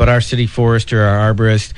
But our city forester, our arborist,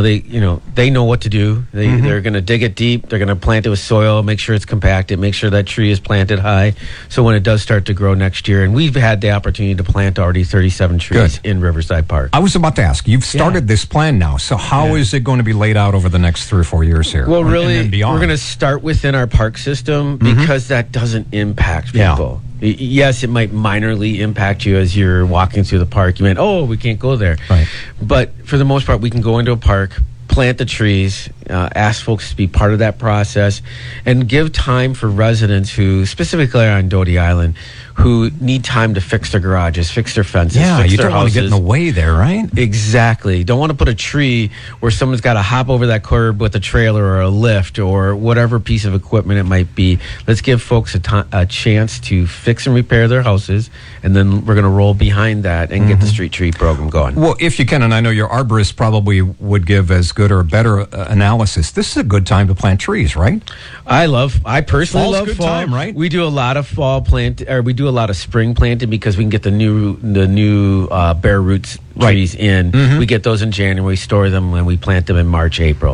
they know what to do. They're going to dig it deep. They're going to plant it with soil, make sure it's compacted, make sure that tree is planted high. So when it does start to grow next year, and we've had the opportunity to plant already 37 trees in Riverside Park. I was about to ask, you've started this plan now. So how is it going to be laid out over the next 3 or 4 years here? Well, really, and we're going to start within our park system because that doesn't impact people. Yes, it might minorly impact you as you're walking through the park. You meant, we can't go there. Right. But for the most part, we can go into a park, plant the trees, ask folks to be part of that process, and give time for residents who, specifically on Doty Island, who need time to fix their garages, fix their fences, fix their houses. You don't want to get in the way there, right? Exactly. Don't want to put a tree where someone's got to hop over that curb with a trailer or a lift or whatever piece of equipment it might be. Let's give folks a chance to fix and repair their houses, and then we're going to roll behind that and get the street tree program going. Well, if you can, and I know your arborist probably would give as good or better analysis, this is a good time to plant trees, right? I personally Fall's love good fall. Time, right? We do a lot of we do a lot of spring planting because we can get the new bare roots trees in. We get those in January, store them, and we plant them in March, April.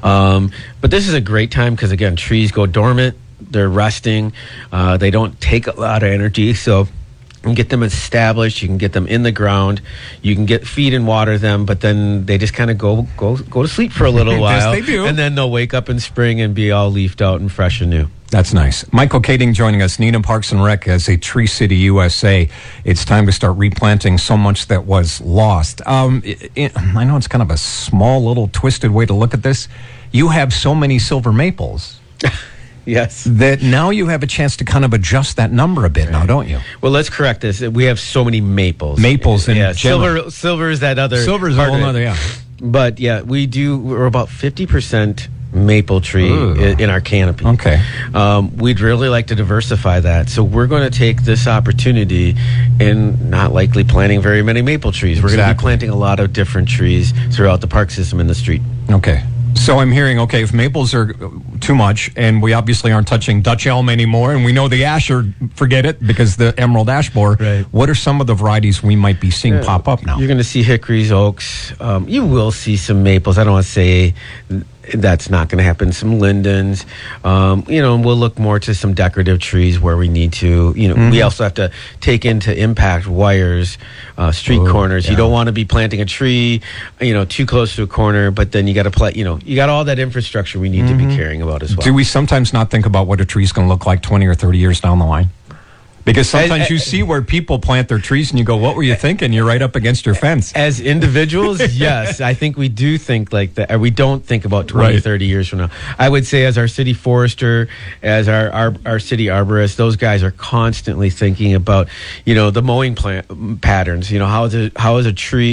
But this is a great time because, again, trees go dormant. They're resting. They don't take a lot of energy, so you can get them established. You can get them in the ground. You can feed and water them, but then they just kind of go to sleep for a little while. Yes, they do. And then they'll wake up in spring and be all leafed out and fresh and new. That's nice. Michael Kading joining us, Neenah Parks and Rec as a Tree City USA. It's time to start replanting so much that was lost. I know it's kind of a small, little twisted way to look at this. You have so many silver maples. Yes. That now you have a chance to kind of adjust that number a bit now, don't you? Well, let's correct this. We have so many maples. Maples in general. Silver is that other. Silver's a whole other, But yeah, we're about 50% maple tree in our canopy. Okay. We'd really like to diversify that. So we're going to take this opportunity and not likely planting very many maple trees. We're going to be planting a lot of different trees throughout the park system in the street. Okay. So I'm hearing, if maples are too much, and we obviously aren't touching Dutch elm anymore, and we know the ash, forget it, because the emerald ash borer, what are some of the varieties we might be seeing pop up now? You're going to see hickories, oaks. You will see some maples. I don't want to say that's not going to happen. Some lindens. We'll look more to some decorative trees where we need to. We also have to take into impact wires, street corners. You don't want to be planting a tree, too close to a corner, but then you got to you got all that infrastructure we need to be caring about as well. Do we sometimes not think about what a tree's going to look like 20 or 30 years down the line? Because sometimes you see where people plant their trees and you go, what were you thinking? You're right up against your fence. As individuals, yes. I think we do think like that. Or we don't think about 20, 30 years from now. I would say as our city forester, as our city arborist, those guys are constantly thinking about, the mowing patterns. How is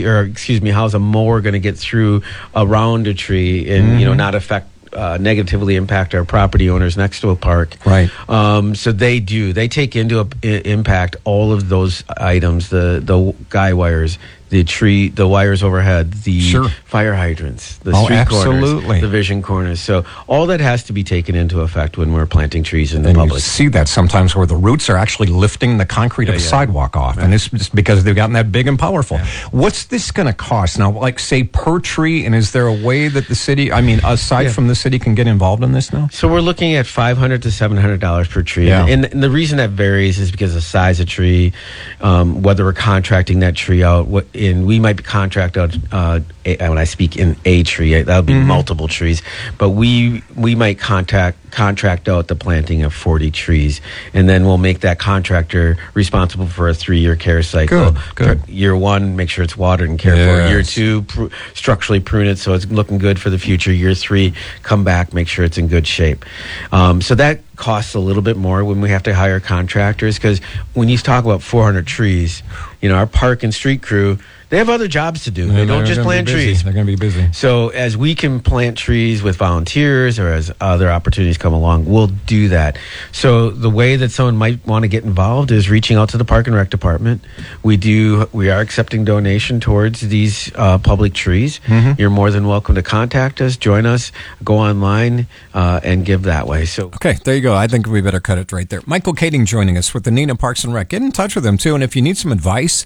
a mower going to get through around a tree and, not affect negatively impact our property owners next to a park. Right. So they take into impact all of those items, the guy wires, the wires overhead, the fire hydrants, the street corners, the vision corners. So all that has to be taken into effect when we're planting trees in the public. You see that sometimes where the roots are actually lifting the concrete of a sidewalk off, and it's just because they've gotten that big and powerful. What's this going to cost now? Like, say, per tree, and is there a way that the city, aside from the city, can get involved in this now? So we're looking at $500 to $700 per tree. Yeah. And the reason that varies is because of the size of tree, whether we're contracting that tree out, and we might be contract out, when I speak in a tree, that would be multiple trees, but we might contract out the planting of 40 trees, and then we'll make that contractor responsible for a 3-year care cycle. Good. Year 1, make sure it's watered and cared for. Year 2, structurally prune it so it's looking good for the future. Year 3, come back, make sure it's in good shape. So that costs a little bit more when we have to hire contractors, because when you talk about 400 trees, our park and street crew, they have other jobs to do. They don't just plant trees. They're going to be busy. So as we can plant trees with volunteers or as other opportunities come along, we'll do that. So the way that someone might want to get involved is reaching out to the Park and Rec Department. We are accepting donation towards these public trees. You're more than welcome to contact us, join us, go online, and give that way. So okay, there you go. I think we better cut it right there. Michael Kading joining us with the Neenah Parks and Rec. Get in touch with them, too, and if you need some advice,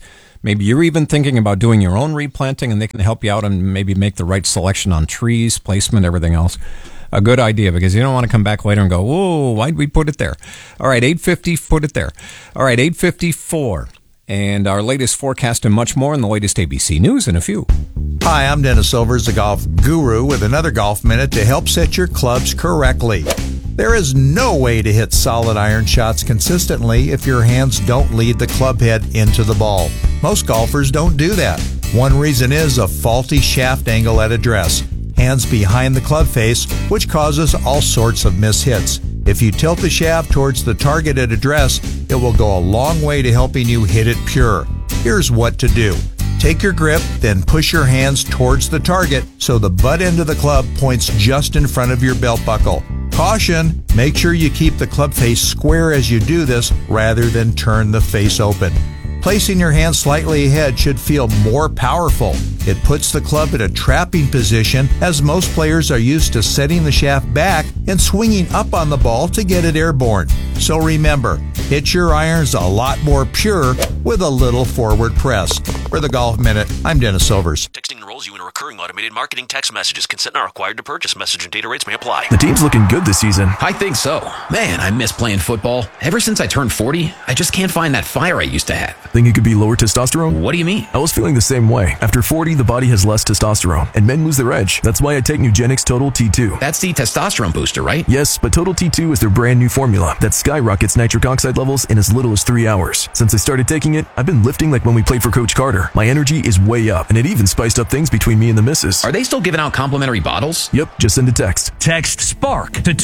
Maybe you're even thinking about doing your own replanting, and they can help you out and maybe make the right selection on trees, placement, everything else. A good idea, because you don't want to come back later and go, whoa, why'd we put it there? All right, 850, put it there. All right, 854. And our latest forecast and much more in the latest ABC News in a few. Hi, I'm Dennis Silvers, the golf guru, with another Golf Minute to help set your clubs correctly. There is no way to hit solid iron shots consistently if your hands don't lead the club head into the ball. Most golfers don't do that. One reason is a faulty shaft angle at address, hands behind the club face, which causes all sorts of mishits. If you tilt the shaft towards the target at address, it will go a long way to helping you hit it pure. Here's what to do. Take your grip, then push your hands towards the target so the butt end of the club points just in front of your belt buckle. Caution! Make sure you keep the club face square as you do this rather than turn the face open. Placing your hand slightly ahead should feel more powerful. It puts the club in a trapping position, as most players are used to setting the shaft back and swinging up on the ball to get it airborne. So remember, hit your irons a lot more pure with a little forward press. For the Golf Minute, I'm Dennis Silvers. Texting enrolls you in a recurring automated marketing text messages. Consent not required to purchase. Message and data rates may apply. The team's looking good this season. I think so. Man, I miss playing football. Ever since I turned 40, I just can't find that fire I used to have. Think it could be lower testosterone? What do you mean? I was feeling the same way. After 40, the body has less testosterone, and men lose their edge. That's why I take Nugenix Total T2. That's the testosterone booster, right? Yes, but Total T2 is their brand new formula that skyrockets nitric oxide levels in as little as 3 hours. Since I started taking it, I've been lifting like when we played for Coach Carter. My energy is way up, and it even spiced up things between me and the missus. Are they still giving out complimentary bottles? Yep, just send a text. Text SPARK to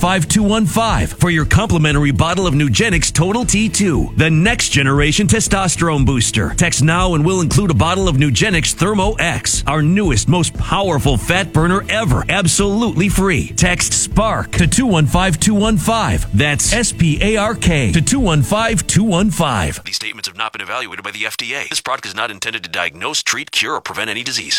215215 for your complimentary bottle of Nugenix Total T2, the next generation testosterone booster. Text now and we'll include a bottle of Nugenix Thermo X, our newest, most powerful fat burner ever, absolutely free. Text SPARK to 215215. That's SPARK to 215215. These statements have not been evaluated by the FDA. This product is not intended to diagnose, treat, cure, or prevent any disease.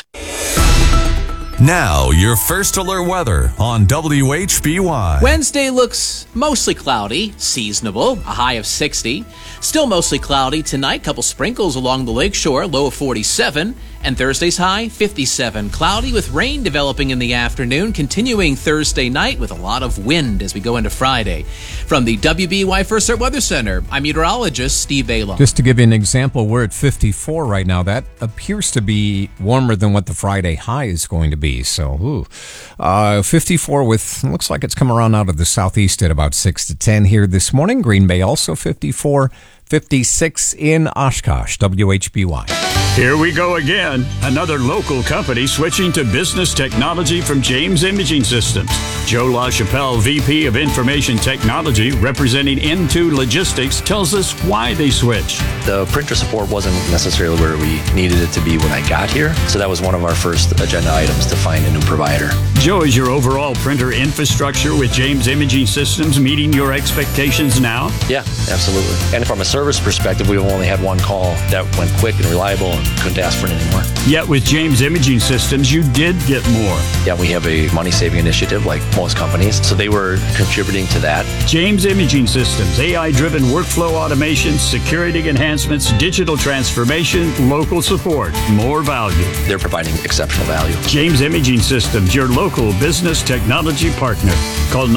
Now, your first alert weather on WHBY. Wednesday looks mostly cloudy, seasonable, a high of 60. Still mostly cloudy tonight, couple sprinkles along the lakeshore, low of 47. And Thursday's high, 57. Cloudy with rain developing in the afternoon, continuing Thursday night with a lot of wind as we go into Friday. From the WBY First Alert Weather Center, I'm meteorologist Steve Vela. Just to give you an example, we're at 54 right now. That appears to be warmer than what the Friday high is going to be. So, 54 with, looks like it's come around out of the southeast at about 6 to 10 here this morning. Green Bay also 54. 56 in Oshkosh, WHBY. Here we go again. Another local company switching to business technology from James Imaging Systems. Joe LaChapelle, VP of Information Technology, representing N2 Logistics, tells us why they switched. The printer support wasn't necessarily where we needed it to be when I got here, so that was one of our first agenda items to find a new provider. Joe, is your overall printer infrastructure with James Imaging Systems meeting your expectations now? Yeah, absolutely. And from a service perspective, we've only had one call that went quick and reliable and couldn't ask for anything more. Yet with James Imaging Systems, you did get more. Yeah, we have a money-saving initiative like most companies, so they were contributing to that. James Imaging Systems, AI-driven workflow automation, security enhancements, digital transformation, local support, more value. They're providing exceptional value. James Imaging Systems, your local business technology partner. Call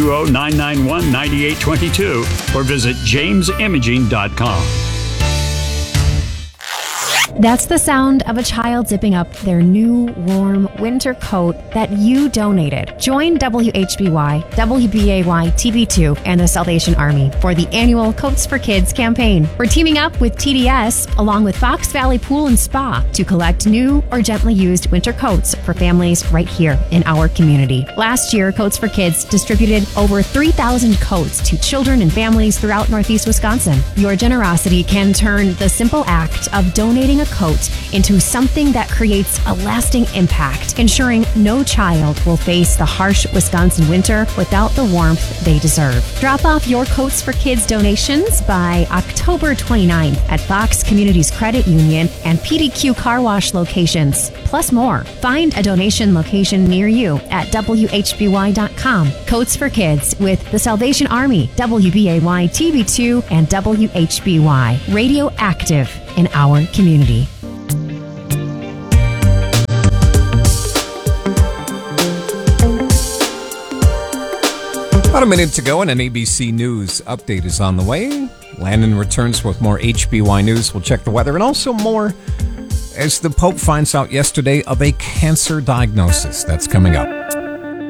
920-991-9822 or visit jamesimaging.com. That's the sound of a child zipping up their new, warm winter coat that you donated. Join WHBY, WBAY, TB2, and the Salvation Army for the annual Coats for Kids campaign. We're teaming up with TDS along with Fox Valley Pool and Spa to collect new or gently used winter coats for families right here in our community. Last year, Coats for Kids distributed over 3,000 coats to children and families throughout Northeast Wisconsin. Your generosity can turn the simple act of donating a coat into something that creates a lasting impact, ensuring no child will face the harsh Wisconsin winter without the warmth they deserve. Drop off your Coats for Kids donations by October 29th at Fox Communities Credit Union and PDQ Car Wash locations, plus more. Find a donation location near you at WHBY.com. Coats for Kids with the Salvation Army, WBAY TV2, and WHBY. Radioactive. in our community. About a minute to go, and an ABC News update is on the way. Landon returns with more HBY News. We'll check the weather and also more as the Pope finds out yesterday of a cancer diagnosis. That's coming up.